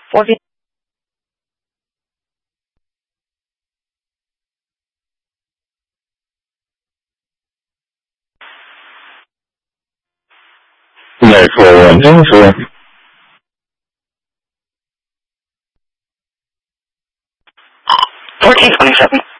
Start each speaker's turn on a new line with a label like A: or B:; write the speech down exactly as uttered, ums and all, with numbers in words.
A: fourteen.
B: 没错，我就是。
A: fourteen twenty-seven.